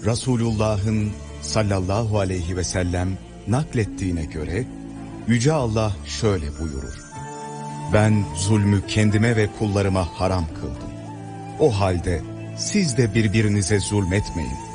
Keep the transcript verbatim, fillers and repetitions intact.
Resulullah'ın sallallahu aleyhi ve sellem naklettiğine göre Yüce Allah şöyle buyurur: ben zulmü kendime ve kullarıma haram kıldım. O halde siz de birbirinize zulmetmeyin.